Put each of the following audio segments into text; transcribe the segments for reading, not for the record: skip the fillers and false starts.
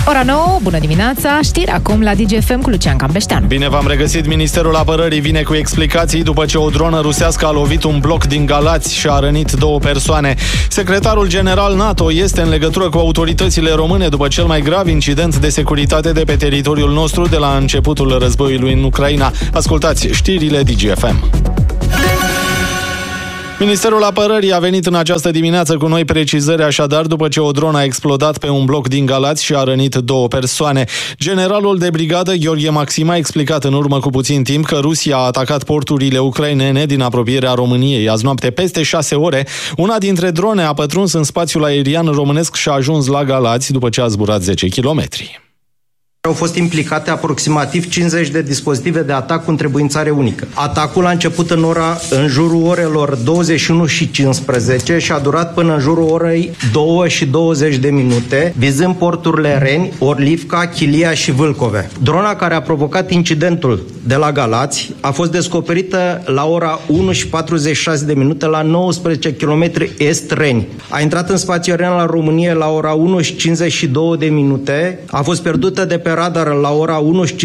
Ora 9, bună dimineața, știri acum la DGFM cu Lucian Campeștean. Bine v-am regăsit, Ministerul Apărării vine cu explicații după ce o dronă rusească a lovit un bloc din Galați și a rănit 2 persoane. Secretarul general NATO este în legătură cu autoritățile române după cel mai grav incident de securitate de pe teritoriul nostru de la începutul războiului în Ucraina. Ascultați știrile DGFM. Ministerul Apărării a venit în această dimineață cu noi precizări, așadar, după ce o dronă a explodat pe un bloc din Galați și a rănit 2 persoane. Generalul de brigadă Gheorghe Maxim a explicat în urmă cu puțin timp că Rusia a atacat porturile ucrainene din apropierea României. Azi noapte, peste 6 ore, una dintre drone a pătruns în spațiul aerian românesc și a ajuns la Galați după ce a zburat 10 kilometri. Au fost implicate aproximativ 50 de dispozitive de atac cu întrebuințare unică. Atacul a început în jurul orelor 21:15 și a durat până în jurul orei 2:20, vizând porturile Reni, Orlivca, Chilia și Vâlcove. Drona care a provocat incidentul de la Galați a fost descoperită la ora 1:46 la 19 km est Reni. A intrat în spațiul aerian la România la ora 1:52, a fost pierdută de pe radar la ora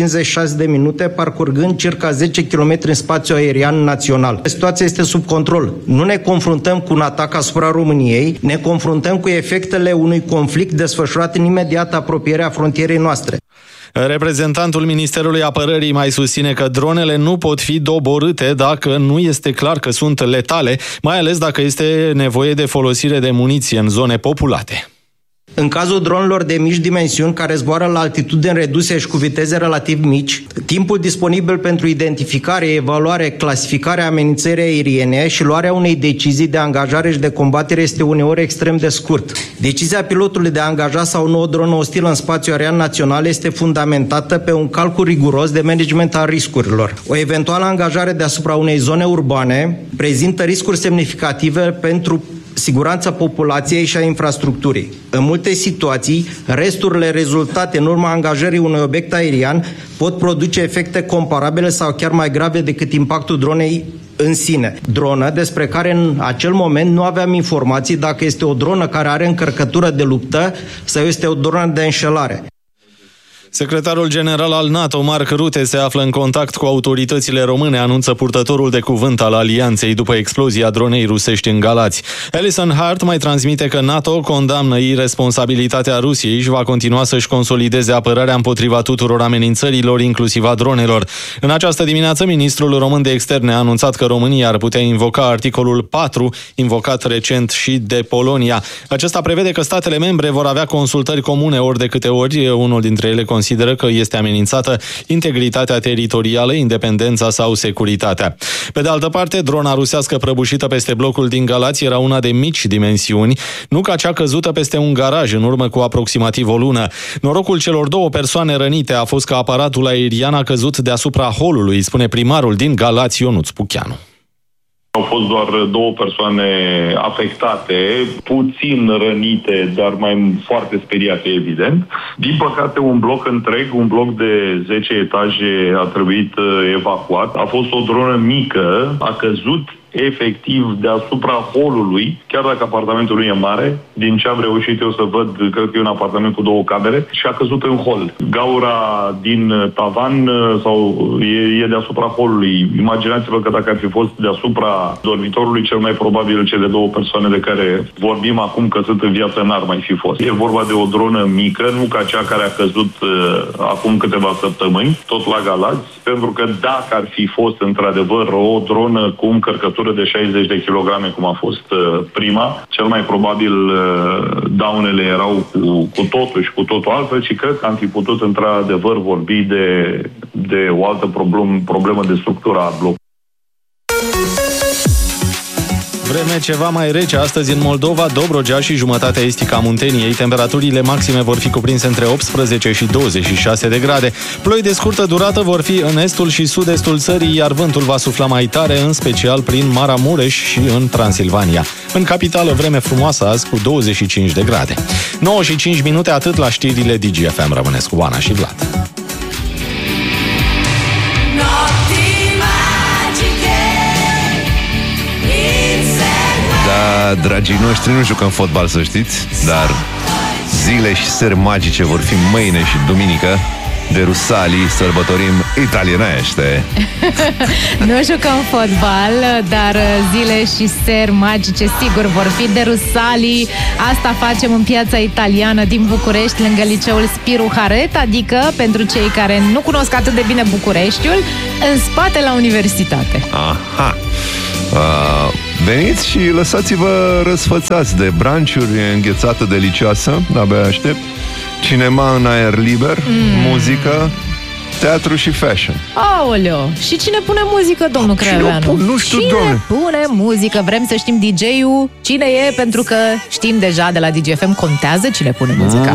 1:56, parcurgând circa 10 km în spațiu aerian național. Situația este sub control. Nu ne confruntăm cu un atac asupra României, ne confruntăm cu efectele unui conflict desfășurat în imediată apropiere a frontierei noastre. Reprezentantul Ministerului Apărării mai susține că dronele nu pot fi doborâte dacă nu este clar că sunt letale, mai ales dacă este nevoie de folosire de muniție în zone populate. În cazul dronelor de mici dimensiuni care zboară la altitudini reduse și cu viteze relativ mici, timpul disponibil pentru identificare, evaluare, clasificare a amenințării aeriene și luarea unei decizii de angajare și de combatere este uneori extrem de scurt. Decizia pilotului de a angaja sau nu o dronă ostilă în spațiul aerian național este fundamentată pe un calcul riguros de management al riscurilor. O eventuală angajare deasupra unei zone urbane prezintă riscuri semnificative pentru siguranța populației și a infrastructurii. În multe situații, resturile rezultate în urma angajării unui obiect aerian pot produce efecte comparabile sau chiar mai grave decât impactul dronei în sine. Dronă despre care în acel moment nu aveam informații dacă este o dronă care are încărcătură de luptă sau este o dronă de înșelare. Secretarul general al NATO, Mark Rutte, se află în contact cu autoritățile române, anunță purtătorul de cuvânt al alianței după explozia dronei rusești în Galați. Alison Hart mai transmite că NATO condamnă irresponsabilitatea Rusiei și va continua să-și consolideze apărarea împotriva tuturor amenințărilor, inclusiv a dronelor. În această dimineață, ministrul român de externe a anunțat că România ar putea invoca articolul 4, invocat recent și de Polonia. Acesta prevede că statele membre vor avea consultări comune ori de câte ori unul dintre ele consideră că este amenințată integritatea teritorială, independența sau securitatea. Pe de altă parte, drona rusească prăbușită peste blocul din Galați era una de mici dimensiuni, nu ca cea căzută peste un garaj în urmă cu aproximativ o lună. Norocul celor 2 persoane rănite a fost că aparatul aerian a căzut deasupra holului, spune primarul din Galați, Ionuț Pucheanu. Au fost doar 2 persoane afectate, puțin rănite, dar mai foarte speriate, evident. Din păcate, un bloc întreg, un bloc de 10 etaje a trebuit evacuat. A fost o dronă mică, a căzut efectiv deasupra holului, chiar dacă apartamentul lui e mare. Din ce am reușit eu să văd, cred că e un apartament cu 2 camere, și a căzut în hol. Gaura din tavan sau e deasupra holului. Imaginați-vă că dacă ar fi fost deasupra dormitorului, cel mai probabil cele 2 persoane de care vorbim acum că sunt în viață n-ar mai fi fost. E vorba de o dronă mică, nu ca cea care a căzut acum câteva săptămâni, tot la Galați, pentru că dacă ar fi fost într-adevăr o dronă cu încărcătură de 60 de kilograme, cum a fost prima, cel mai probabil daunele erau cu totul și cu totul altfel și cred că am fi putut într-adevăr vorbi de o altă problemă de structură a blocului. Vreme ceva mai rece astăzi în Moldova, Dobrogea și jumătatea estică a Munteniei. Temperaturile maxime vor fi cuprinse între 18 și 26 de grade. Ploi de scurtă durată vor fi în estul și sud-estul țării, iar vântul va sufla mai tare, în special prin Maramureș și în Transilvania. În capitală, vreme frumoasă azi cu 25 de grade. 9 și 5 minute, atât la știrile DGFM. Rămâneți cu Oana și Vlad. Da, dragii noștri, nu jucăm fotbal, să știți, dar zile și seri magice vor fi mâine și duminică. De Rusalii sărbătorim italienește. Nu jucăm fotbal, dar zile și seri magice sigur vor fi de Rusalii. Asta facem în piața italiană din București, lângă liceul Spiru Haret, adică pentru cei care nu cunosc atât de bine Bucureștiul, în spate la universitate. Aha. Veniți și lăsați-vă răsfățați de branciuri înghețată delicioasă, abia aștept. Cinema în aer liber, muzică, teatru și fashion. Aoleo, și cine pune muzică, domnul Craioveanu? Nu știu, cine domnule. pune muzică? Vrem să știm DJ-ul, cine e, pentru că știm deja de la DGFM, contează cine pune muzica.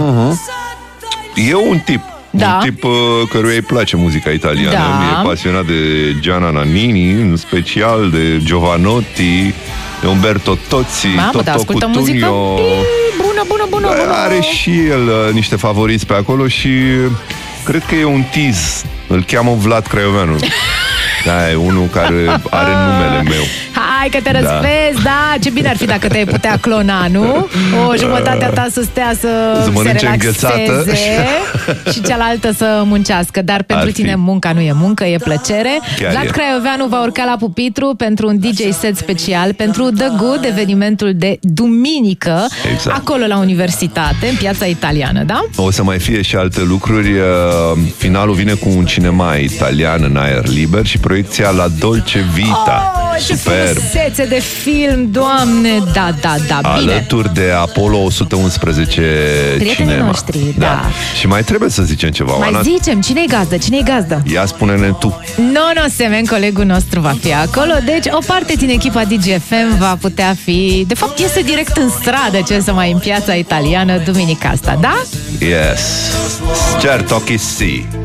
E un tip. Da. Un tip căruia îi place muzica italiană. Da. E pasionat de Gianna Nannini, în special de Giovanotti, de Umberto Tozzi, Mamă, dar ascultă muzică bună. Are și el niște favoriți pe acolo și cred că e un tease. Îl cheamă Vlad Craioveanu. Da, e unul care are numele meu. Hai că te răsfezi, da, ce bine ar fi dacă te-ai putea clona, nu? O jumătate a ta să stea să se mănânce relaxeze înghețată și cealaltă să muncească. Dar pentru tine munca nu e muncă, e plăcere. Chiar Vlad e. Craioveanu va urca la pupitru pentru un DJ set special pentru The Good, evenimentul de duminică, Exact. acolo la universitate, în piața italiană, da? O să mai fie și alte lucruri. Finalul vine cu un cinema italian în aer liber și proiecția la Dolce Vita. Ce frumusețe de film, Doamne, da, bine. Alături de Apollo 111 Prietenii cinema. noștri, da. Și mai trebuie să zicem ceva, Mai Oana. zicem, cine-i gazdă? Ia spune-ne tu. Nono Semen, colegul nostru, va fi acolo. Deci o parte din echipa DGFM va putea fi... De fapt, iese direct în stradă, ce să mai în piața italiană duminica asta, da? Yes. Certo che sì.